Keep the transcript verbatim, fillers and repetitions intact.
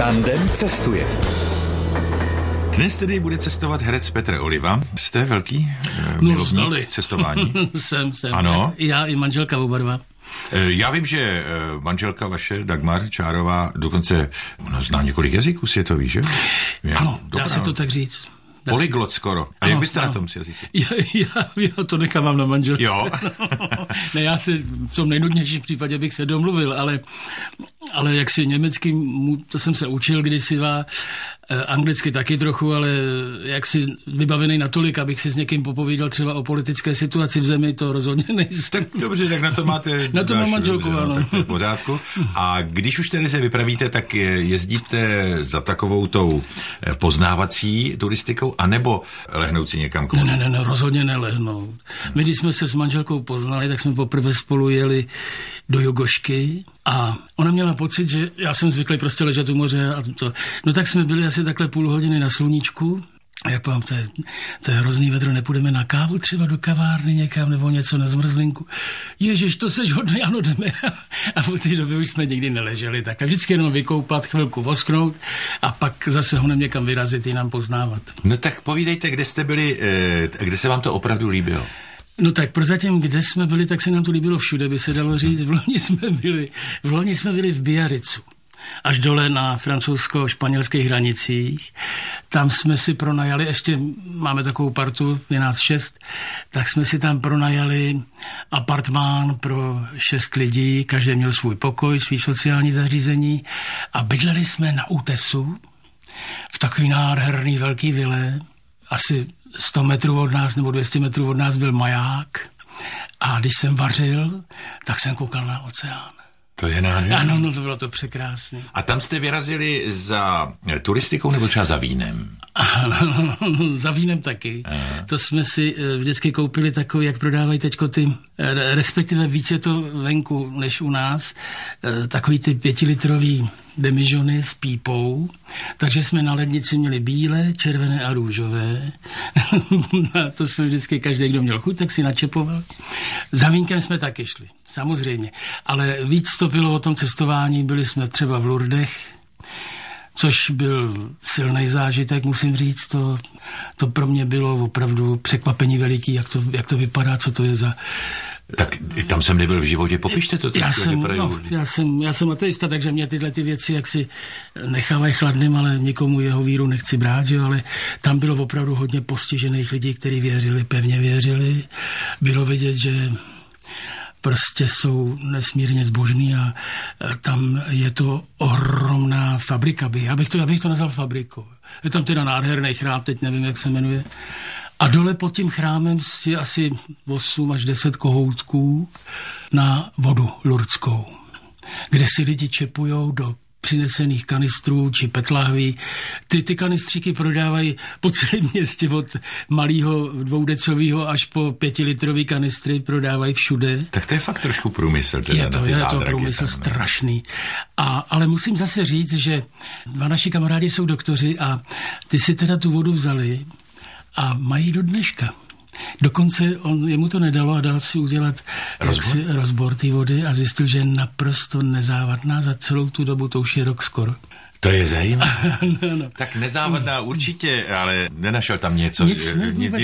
Tandem cestuje. Dnes tedy bude cestovat herec Petr Oliva. Jste velký uh, milovník cestování? jsem, jsem. Ano. Já i manželka oba dva. Já vím, že manželka vaše, Dagmar Čárová, dokonce ona zná několik jazyků světových, že? Je ano, dobrá. Dá se to tak říct. Polyglot skoro. A ano, jak byste ano. na tom s jazyky? Já, já, já to nechávám na manželce. Jo. Ne, já si v tom nejnudnějším případě bych se domluvil, ale, ale jak si německy, to jsem se učil kdysi, anglicky taky trochu, ale jak si vybavený natolik, abych si s někým popovídal třeba o politické situaci v zemi, to rozhodně nejsem. Tak dobře, tak na to máte... Na to mám manželku, dobře, ano. No, tak to je v pořádku. A když už tedy se vypravíte, tak jezdíte za takovou tou poznávací turistikou, anebo lehnout si někam k moři? Ne, ne, ne, rozhodně nelehnout. My, když jsme se s manželkou poznali, tak jsme poprvé spolu jeli do Jogošky a ona měla pocit, že já jsem zvyklý prostě ležet u moře a to. No tak jsme byli asi takhle půl hodiny na sluníčku. A jak povím, to je, to je hrozný vedro, nepůjdeme na kávu třeba do kavárny někam nebo něco na zmrzlinku. Ježiš, to seš hodný, ano, jdeme. A v té době už jsme nikdy neleželi, tak a vždycky jenom vykoupat, chvilku vosknout a pak zase honem někam vyrazit, jinam poznávat. No tak povídejte, kde jste byli, kde se vám to opravdu líbilo? No tak prozatím, kde jsme byli, tak se nám to líbilo všude, by se dalo říct. V loni jsme byli, v loni jsme byli v Biarritzu. Až dole na francouzsko-španělských hranicích. Tam jsme si pronajali, ještě máme takovou partu, je nás šest, tak jsme si tam pronajali apartmán pro šest lidí, každý měl svůj pokoj, svý sociální zařízení a bydleli jsme na útesu v takový nádherný velký vile. Asi sto metrů od nás nebo dvě stě metrů od nás byl maják a když jsem vařil, tak jsem koukal na oceán. To je nádherné. Ano, no to bylo to překrásné. A tam jste vyrazili za turistikou nebo třeba za vínem? Za vínem taky. Aha. To jsme si vždycky koupili takový, jak prodávají teďko ty, respektive víc je to venku než u nás, takový ty pětilitrový demižony s pípou, takže jsme na lednici měli bílé, červené a růžové. To jsme vždycky, každý, kdo měl chuť, tak si načepoval. Za vínkem jsme taky šli, samozřejmě. Ale víc to bylo o tom cestování, byli jsme třeba v Lourdech, což byl silný zážitek, musím říct. To, to pro mě bylo opravdu překvapení veliký, jak to, jak to vypadá, co to je za... Tak tam jsem nebyl v životě, popište to. Já jsem, no, já, jsem, já jsem ateista, takže mě tyhle ty věci jaksi nechávají chladným, ale nikomu jeho víru nechci brát, že? Ale tam bylo opravdu hodně postižených lidí, kteří věřili, pevně věřili. Bylo vidět, že prostě jsou nesmírně zbožní a tam je to ohromná fabrika. Já bych to, já bych to nazval fabrikou. Je tam teda nádherný chrám, teď nevím, jak se jmenuje. A dole pod tím chrámem je asi osm až deset kohoutků na vodu lurdskou, kde si lidi čepujou do přinesených kanistrů či petlahví. Ty, ty kanistříky prodávají po celém městě od malého dvoudecového až po pětilitrový kanistry prodávají všude. Tak to je fakt trošku průmysl. Teda je to, na ty je zázraky, to průmysl tam, strašný. A, ale musím zase říct, že dva naši kamarádi jsou doktoři a ty si teda tu vodu vzali a mají do dneška. Dokonce on, jemu to nedalo a dal si udělat rozbor, rozbor té vody a zjistil, že je naprosto nezávadná za celou tu dobu, to už je rok skoro. To je zajímavé. no, no. Tak nezávadná určitě, ale nenašel tam něco. Nic, ne, vůbec,